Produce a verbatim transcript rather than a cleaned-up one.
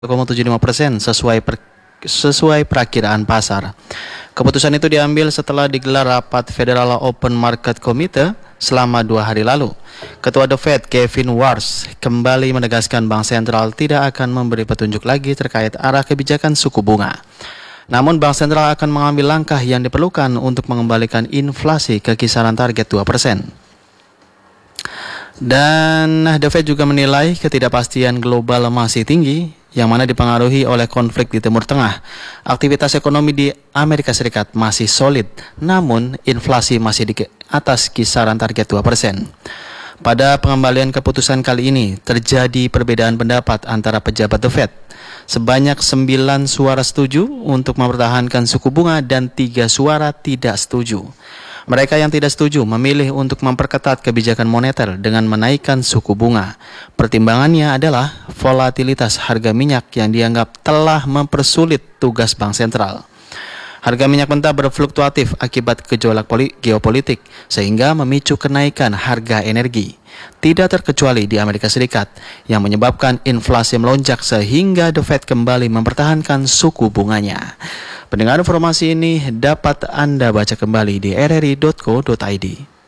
satu koma tujuh lima persen sesuai per, sesuai perakiraan pasar. Keputusan itu diambil setelah digelar rapat Federal Open Market Committee selama dua hari lalu. Ketua The Fed Kevin Warsh kembali menegaskan Bank Sentral tidak akan memberi petunjuk lagi terkait arah kebijakan suku bunga. Namun Bank Sentral akan mengambil langkah yang diperlukan untuk mengembalikan inflasi ke kisaran target dua persen. Dan The Fed juga menilai ketidakpastian global masih tinggi, yang mana dipengaruhi oleh konflik di Timur Tengah. Aktivitas ekonomi di Amerika Serikat masih solid, namun inflasi masih di atas kisaran target dua persen. Pada pengembalian keputusan kali ini, terjadi perbedaan pendapat antara pejabat The Fed. Sebanyak sembilan suara setuju untuk mempertahankan suku bunga dan tiga suara tidak setuju. Mereka yang tidak setuju memilih untuk memperketat kebijakan moneter dengan menaikkan suku bunga. Pertimbangannya adalah volatilitas harga minyak yang dianggap telah mempersulit tugas bank sentral. Harga minyak mentah berfluktuatif akibat gejolak geopolitik sehingga memicu kenaikan harga energi. Tidak terkecuali di Amerika Serikat yang menyebabkan inflasi melonjak sehingga The Fed kembali mempertahankan suku bunganya. Pendengar, informasi ini dapat Anda baca kembali di r r i dot co dot i d.